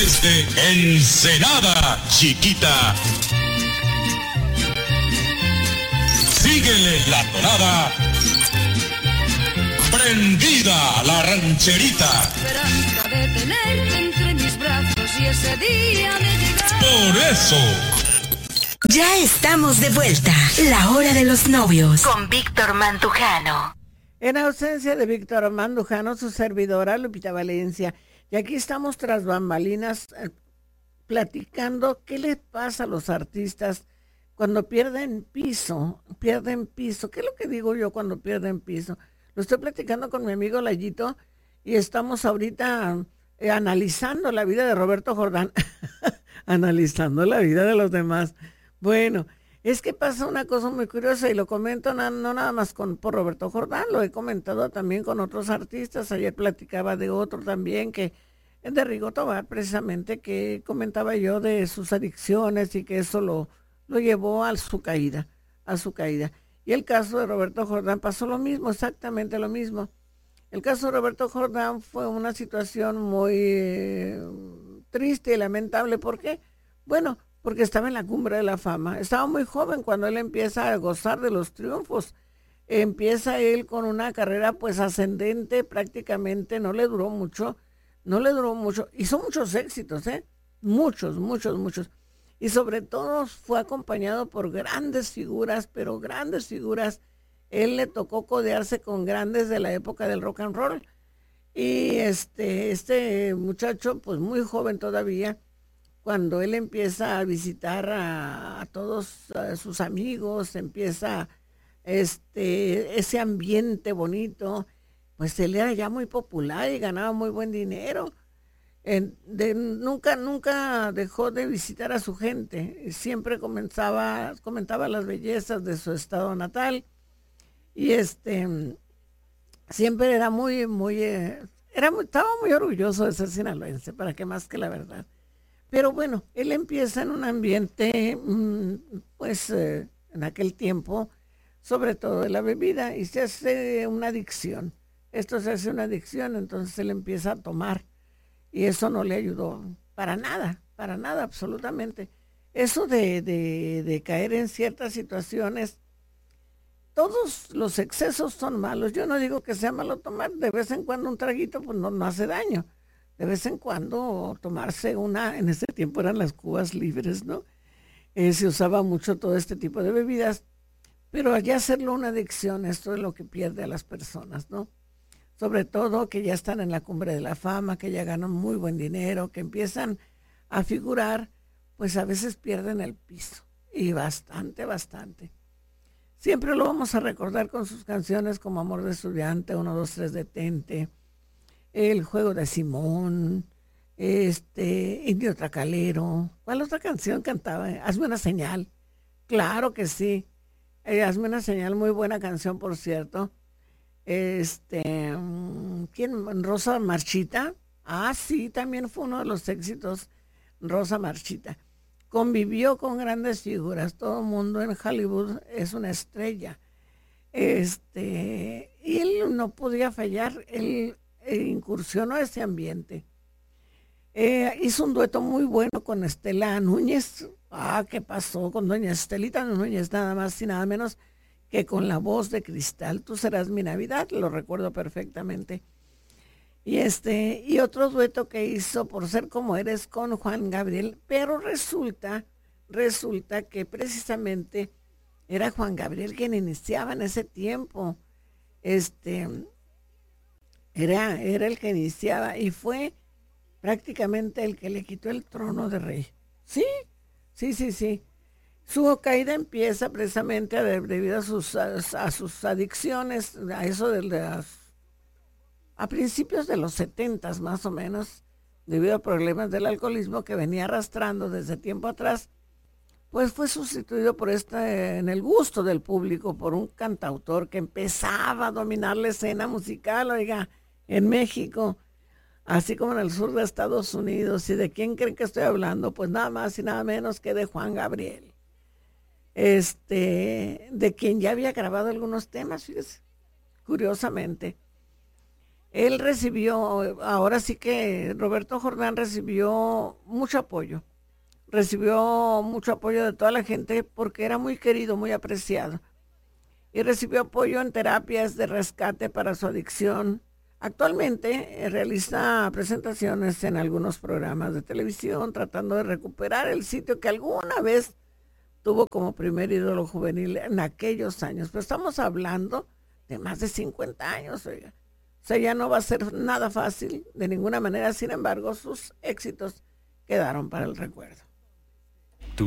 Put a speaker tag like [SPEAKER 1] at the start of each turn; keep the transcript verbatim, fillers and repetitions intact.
[SPEAKER 1] Desde Ensenada, chiquita. Síguele la tonada. Prendida la rancherita.
[SPEAKER 2] Esperanza de tenerte entre mis brazos y ese día de llegar.
[SPEAKER 1] Por eso.
[SPEAKER 3] Ya estamos de vuelta. La hora de los novios. Con Víctor Mandujano.
[SPEAKER 4] En ausencia de Víctor Mandujano, su servidora Lupita Valencia. Y aquí estamos tras bambalinas eh, platicando qué les pasa a los artistas cuando pierden piso, pierden piso. ¿Qué es lo que digo yo cuando pierden piso? Lo estoy platicando con mi amigo Layito y estamos ahorita eh, analizando la vida de Roberto Jordán, analizando la vida de los demás. Bueno, es que pasa una cosa muy curiosa y lo comento na, no nada más con, por Roberto Jordán, lo he comentado también con otros artistas. Ayer platicaba de otro también que es de Rigo Tobar, precisamente, que comentaba yo de sus adicciones y que eso lo, lo llevó a su caída, a su caída. Y el caso de Roberto Jordán pasó lo mismo, exactamente lo mismo. El caso de Roberto Jordán fue una situación muy eh, triste y lamentable. ¿Por qué? Bueno, porque estaba en la cumbre de la fama. Estaba muy joven cuando él empieza a gozar de los triunfos. Empieza él con una carrera pues ascendente, prácticamente no le duró mucho, no le duró mucho. Hizo muchos éxitos, ¿eh? Muchos, muchos, muchos. Y sobre todo fue acompañado por grandes figuras, pero grandes figuras. Él le tocó codearse con grandes de la época del rock and roll. Y este, este muchacho, pues muy joven todavía, cuando él empieza a visitar a, a todos a sus amigos, empieza este, ese ambiente bonito, pues él era ya muy popular y ganaba muy buen dinero. En, de, nunca, nunca dejó de visitar a su gente, siempre comenzaba, comentaba las bellezas de su estado natal y este siempre era muy, muy, eh, era muy, estaba muy orgulloso de ser sinaloense, para qué más que la verdad. Pero bueno, él empieza en un ambiente, pues eh, en aquel tiempo, sobre todo de la bebida, y se hace una adicción. Esto se hace una adicción, entonces él empieza a tomar, y eso no le ayudó para nada, para nada, absolutamente. Eso de, de, de caer en ciertas situaciones, todos los excesos son malos. Yo no digo que sea malo tomar, de vez en cuando un traguito, pues no, no hace daño. De vez en cuando tomarse una, en ese tiempo eran las cubas libres, ¿no? Eh, se usaba mucho todo este tipo de bebidas, pero allá hacerlo una adicción, esto es lo que pierde a las personas, ¿no? Sobre todo que ya están en la cumbre de la fama, que ya ganan muy buen dinero, que empiezan a figurar, pues a veces pierden el piso, y bastante, bastante. Siempre lo vamos a recordar con sus canciones como Amor de Estudiante, uno, dos, tres, Detente, El Juego de Simón, este, Indio Tracalero. ¿Cuál otra canción cantaba? Hazme una señal. Claro que sí. Eh, Hazme una señal, muy buena canción, por cierto. Este, ¿quién? Rosa Marchita. Ah, sí, también fue uno de los éxitos, Rosa Marchita. Convivió con grandes figuras. Todo el mundo en Hollywood es una estrella. Este, y él no podía fallar. Él eh, incursionó a ese ambiente. Eh, hizo un dueto muy bueno con Estela Núñez. Ah, ¿qué pasó con doña Estelita Núñez? Nada más y nada menos que con la voz de cristal. Tú serás mi Navidad, lo recuerdo perfectamente. Y este, y otro dueto que hizo, Por ser como eres, con Juan Gabriel, pero resulta, resulta que precisamente era Juan Gabriel quien iniciaba en ese tiempo. Este, era, era el que iniciaba y fue prácticamente el que le quitó el trono de rey. Sí, sí, sí, sí. Su caída empieza precisamente a, debido a sus, a, a sus adicciones, a eso de las, a principios de los setentas más o menos, debido a problemas del alcoholismo que venía arrastrando desde tiempo atrás, pues fue sustituido por este, en el gusto del público, por un cantautor que empezaba a dominar la escena musical, oiga, en México, así como en el sur de Estados Unidos. ¿Y de quién creen que estoy hablando? Pues nada más y nada menos que de Juan Gabriel. Este, de quien ya había grabado algunos temas, fíjese, curiosamente. Él recibió, ahora sí que Roberto Jordán recibió mucho apoyo, recibió mucho apoyo de toda la gente porque era muy querido, muy apreciado. Y recibió apoyo en terapias de rescate para su adicción. Actualmente eh, realiza presentaciones en algunos programas de televisión tratando de recuperar el sitio que alguna vez tuvo como primer ídolo juvenil en aquellos años. Pero estamos hablando de más de cincuenta años, oiga. O sea, ya no va a ser nada fácil de ninguna manera. Sin embargo, sus éxitos quedaron para el recuerdo.